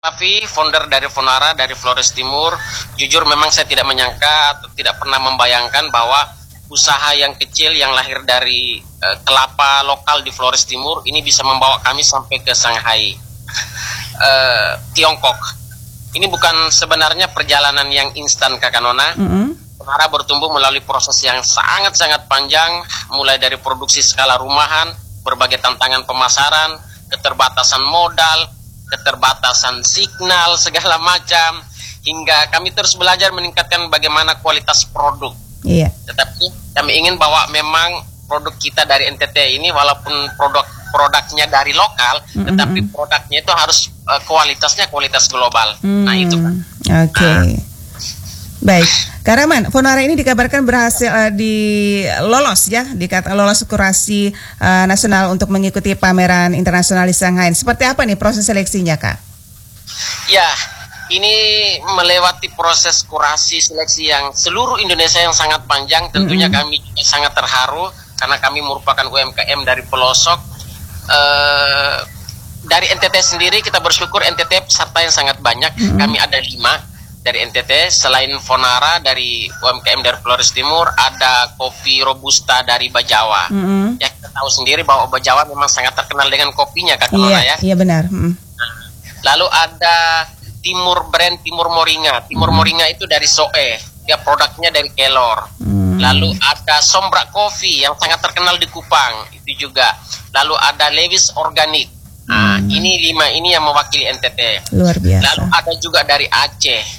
Raffi, founder dari Fonara dari Flores Timur. Jujur memang saya tidak menyangka atau tidak pernah membayangkan bahwa usaha yang kecil yang lahir dari kelapa lokal di Flores Timur ini bisa membawa kami sampai ke Shanghai, Tiongkok. Ini bukan sebenarnya perjalanan yang instan, Kakak Nona. Fonara bertumbuh melalui proses yang sangat-sangat panjang, mulai dari produksi skala rumahan, berbagai tantangan pemasaran, keterbatasan modal, keterbatasan signal, segala macam, hingga kami terus belajar meningkatkan bagaimana kualitas produk. Iya. Tetapi kami ingin bahwa memang produk kita dari NTT ini walaupun produknya dari lokal, tetapi produknya itu harus kualitasnya kualitas global. Nah itu kan. Oke. Baik, Kak Rahman, Fonara ini dikabarkan berhasil lolos kurasi nasional untuk mengikuti pameran internasional di Shanghai. Seperti apa nih proses seleksinya, Kak? Ya, ini melewati proses kurasi seleksi yang seluruh Indonesia yang sangat panjang. Tentunya kami juga sangat terharu karena kami merupakan UMKM dari pelosok. Dari NTT sendiri kita bersyukur NTT peserta yang sangat banyak. Kami ada 5 dari NTT. Selain Fonara dari UMKM dari Flores Timur, ada kopi Robusta dari Bajawa. Ya, kita tahu sendiri bahwa Bajawa memang sangat terkenal dengan kopinya, Kak Nona, ya. Iya benar. Lalu ada brand Timur Moringa. Timur Moringa itu dari Soe, dia produknya dari Kelor. Lalu ada Sombra Coffee yang sangat terkenal di Kupang, itu juga. Lalu ada Lewis Organic. Nah, ini 5 ini yang mewakili NTT. Luar biasa. Lalu ada juga dari Aceh.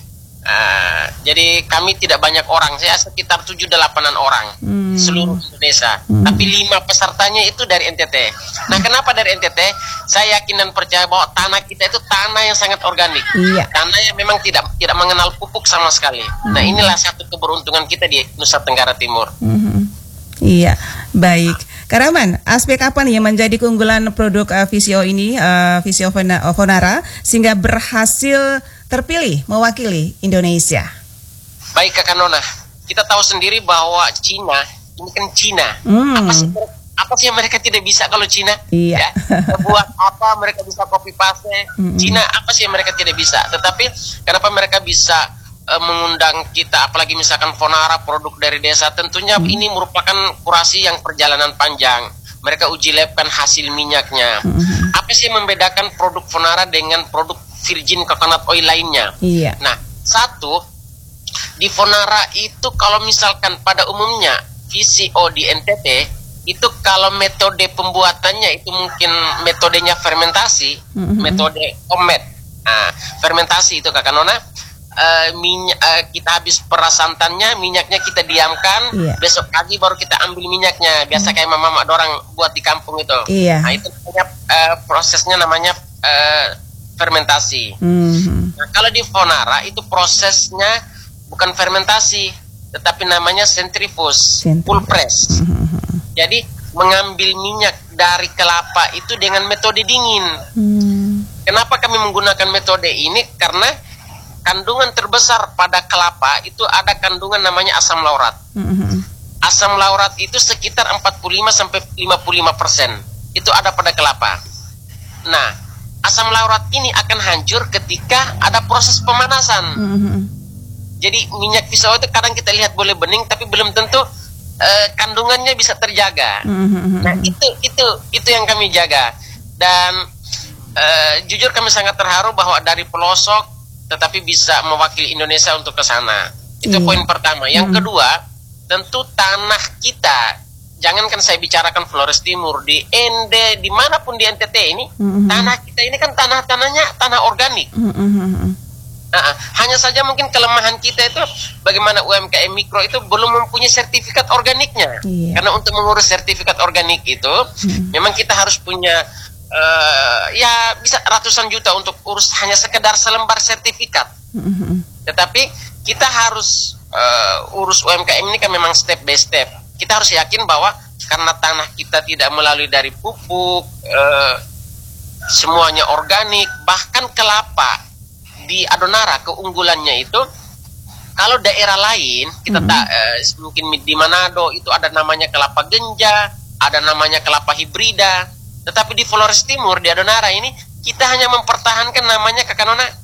Jadi kami tidak banyak orang, saya sekitar 7-8 orang seluruh Indonesia. Tapi 5 pesertanya itu dari NTT. Nah, kenapa dari NTT? Saya yakin dan percaya bahwa tanah kita itu tanah yang sangat organik. Iya. Tanah yang memang tidak mengenal pupuk sama sekali. Nah, inilah satu keberuntungan kita di Nusa Tenggara Timur. Iya, baik. Kak Rahman, aspek apa nih yang menjadi keunggulan produk VCO ini, VCO Fonara, sehingga berhasil terpilih mewakili Indonesia? Baik, Kakak Nona, kita tahu sendiri bahwa Cina, ini kan Cina. Apa sih yang mereka tidak bisa kalau Cina? Iya. Ya, buat apa mereka bisa copy paste? Cina apa sih yang mereka tidak bisa? Tetapi kenapa mereka bisa mengundang kita, apalagi misalkan Fonara produk dari desa? Tentunya ini merupakan kurasi yang perjalanan panjang. Mereka uji labkan hasil minyaknya. Apa sih yang membedakan produk Fonara dengan produk virgin coconut oil lainnya? Iya. Nah, satu, di Fonara itu kalau misalkan pada umumnya VCO di NTT itu kalau metode pembuatannya itu mungkin metodenya fermentasi, metode omet. Nah, fermentasi itu, Kakak Nona, kita habis peras santannya, minyaknya kita diamkan, besok pagi baru kita ambil minyaknya. Biasa kayak mama orang buat di kampung itu. Nah, itu prosesnya namanya fermentasi. Nah, kalau di Fonara itu prosesnya bukan fermentasi, tetapi namanya centrifuge, full press. Jadi mengambil minyak dari kelapa itu dengan metode dingin. Kenapa kami menggunakan metode ini? Karena kandungan terbesar pada kelapa itu ada kandungan namanya asam laurat. Asam laurat itu sekitar 45-55%. Itu ada pada kelapa. Nah, asam laurat ini akan hancur ketika ada proses pemanasan. Jadi minyak pisau itu kadang kita lihat boleh bening, tapi belum tentu kandungannya bisa terjaga. Nah, itu yang kami jaga. Dan jujur kami sangat terharu bahwa dari pelosok tetapi bisa mewakili Indonesia untuk ke sana. Itu poin pertama. Yang kedua, tentu tanah kita, jangankan saya bicarakan Flores Timur, di ND, dimanapun di NTT ini, tanah kita ini kan tanahnya tanah organik. Hanya saja mungkin kelemahan kita itu bagaimana UMKM mikro itu belum mempunyai sertifikat organiknya. Karena untuk mengurus sertifikat organik itu memang kita harus punya ya bisa ratusan juta untuk urus hanya sekedar selembar sertifikat. Tetapi kita harus urus UMKM ini kan memang step by step. Kita harus yakin bahwa karena tanah kita tidak melalui dari pupuk, semuanya organik, bahkan kelapa di Adonara keunggulannya itu, kalau daerah lain kita mungkin di Manado itu ada namanya kelapa genja, ada namanya kelapa hibrida, tetapi di Flores Timur di Adonara ini kita hanya mempertahankan namanya Kakanona